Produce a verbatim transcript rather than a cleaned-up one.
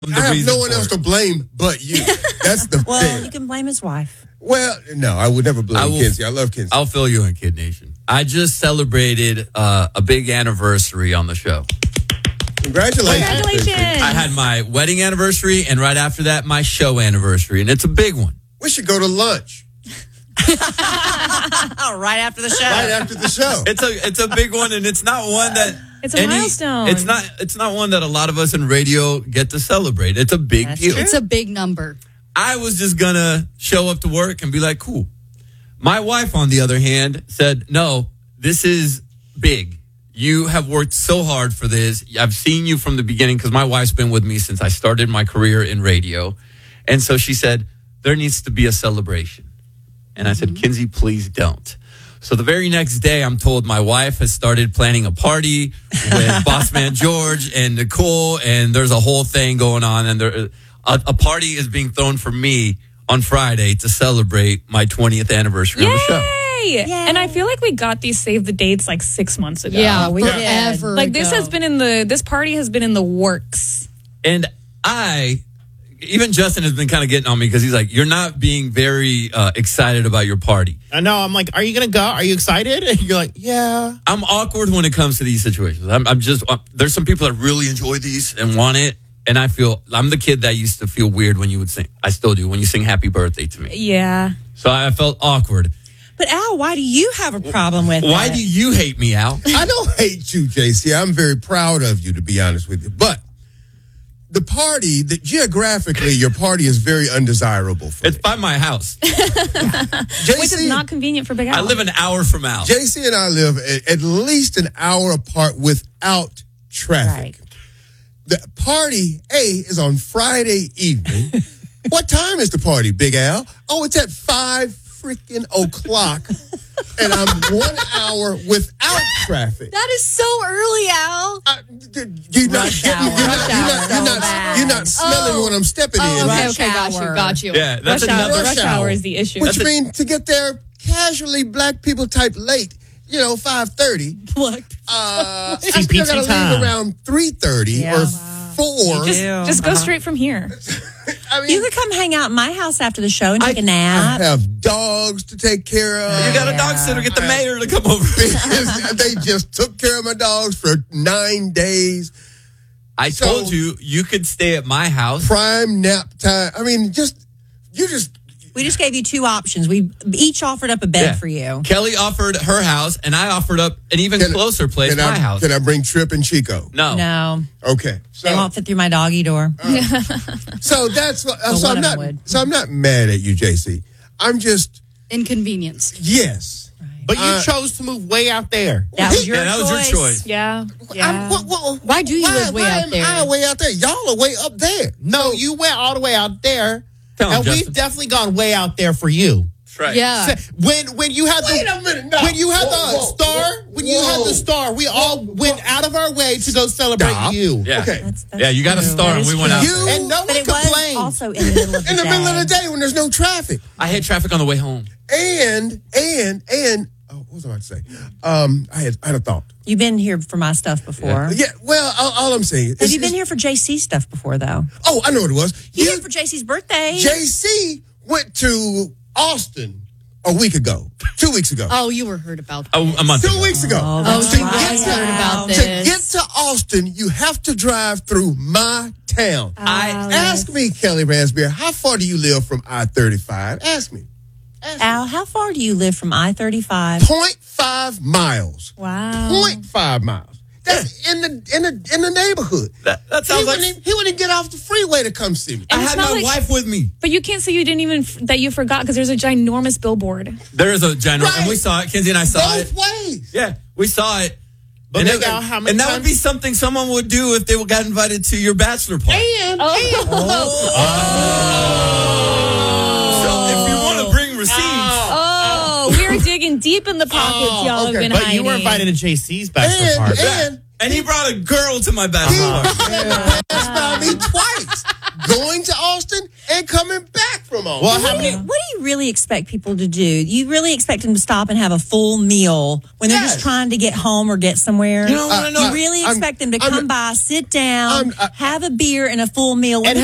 I have no one else to blame but you. That's the Well, thing. you can blame his wife. Well, no, I would never blame I will- Kenzie. I love Kenzie. I'll fill you in, Kid Nation. I just celebrated uh, a big anniversary on the show. Congratulations. Congratulations. I had my wedding anniversary, and right after that, my show anniversary, and it's a big one. We should go to lunch Oh, right after the show. right after the show. It's a it's a big one, and it's not one that It's a milestone. It's not it's not one that a lot of us in radio get to celebrate. It's a big That's deal. true. It's a big number. I was just gonna show up to work and be like, cool. My wife, on the other hand, said, no, this is big. You have worked so hard for this. I've seen you from the beginning because my wife's been with me since I started my career in radio. And so she said, there needs to be a celebration. And I said, Kinsey, please don't. So the very next day, I'm told my wife has started planning a party with Boss Man George and Nicole, and there's a whole thing going on. And there, a, a party is being thrown for me on Friday to celebrate my twentieth anniversary on the show. Yay! And I feel like we got these save the dates like six months ago. Yeah, we forever. Like this ago. has been in the this party has been in the works. And I, even Justin has been kind of getting on me because he's like, you're not being very uh, excited about your party. I know. I'm like, are you going to go? Are you excited? And you're like, yeah. I'm awkward when it comes to these situations. I'm, I'm just, uh, there's some people that really enjoy these and want it. And I feel, I'm the kid that used to feel weird when you would sing. I still do, when you sing happy birthday to me. Yeah. So I felt awkward. But Al, why do you have a problem with Why that? do you hate me, Al? I don't hate you, J C. I'm very proud of you, to be honest with you. But the party, that geographically, your party is very undesirable for It's me. by my house. J Which is C, not convenient for Big Al. I live an hour from Al. J C and I live at, at least an hour apart without traffic. Right. The party, A, is on Friday evening. What time is the party, Big Al? Oh, it's at five freaking o'clock. And I'm one hour without traffic. That is so early, Al. Uh, you're not Rush getting, hour. you're not, Rush you're not, hour. you're So not, bad. you're not smelling Oh. what I'm stepping Oh, in. okay, Rush okay, got hour. you, got you. Yeah, that's rush hour, another. rush hour is the issue. Which That's a- means to get there casually, black people type late, you know, five thirty. Look. Uh, I C still P T got to time. leave around three thirty Yeah. or Wow. four. Just, do. just go Uh-huh. straight from here. I mean, You could come hang out at my house after the show and take a I nap. have dogs to take care of. You got a dog sitter, get the mayor to come over. They just took care of my dogs for nine days. I So- told you, you could stay at my house. Prime nap time. I mean, just, you just, We just gave you two options. We each offered up a bed Yeah. for you. Kelly offered her house, and I offered up an even Can- closer place, can my I, house. Can I bring Trip and Chico? no. No, Okay. So, they won't fit through my doggy door. so that's what, Well, so one I'm of them not, would. so I'm not mad at you, J C. I'm just, Inconvenience. yes. But you Uh, chose to move way out there. That was your Yeah, that was your choice. choice. Yeah. Yeah. I'm, what, what, Why do you why, live way why out am there? I way out there? Y'all are way up there. No, you went all the way out there. Tell him, and Justin. we've definitely gone way out there for you. That's right. Yeah. When when you had Wait the a minute. No. when you had Whoa, the whoa, star, whoa, when you had whoa. the star, we all went out of our way to go celebrate Stop. you. Yeah. Okay. That's- that's yeah, you got a true. star, That and is we went true. out. You- there. And no But one it was complained. also in the middle of the In the day. middle of the day when there's no traffic. I hit traffic on the way home. And, and, and, oh, what was I about to say? Um, I had, I had a thought. You've been here for my stuff before. Yeah, well, all, all I'm saying is. Have you been is- here for J C stuff before, though? Oh, I know what it was. You You- did for J C's birthday. J C went to Austin a week ago, two weeks ago. Oh, you were heard about that. Oh, a month Two ago. weeks ago. Oh, Oh, that's so right. I heard about To this. get to Austin, you have to drive through my town. I Ask me, Kelly Ransberry, how far do you live from I thirty-five? Ask me. Al, how far do you live from I thirty-five? Point five miles. Wow. Point five miles. That's in the in the in the neighborhood. That, that He sounds like wouldn't, he wouldn't get off the freeway to come see me. I And it's had not my like- wife with me. But you can't say you didn't even that you forgot because there's a ginormous billboard. There is a general, Right. and we saw it. Kenzie and I saw Both it. ways. Yeah, we saw it. But and Big it- Al, how many and that times- would be something someone would do if they got invited to your bachelor party. And, So if you want to bring receipts, Oh, we're digging deep in the pockets, y'all okay. have been But hiding. you were invited to J C's bachelor and, party. and and he brought a girl to my he bachelor party. had to pass by me twice, going to Austin and coming back from Austin. Well, how What are, many? you, what are you you really expect people to do? You really expect them to stop and have a full meal when they're Yes. just trying to get home or get somewhere? You know what I know? You really I'm- expect them to I'm- come by, sit down, I'm- I- have a beer and a full meal. Let And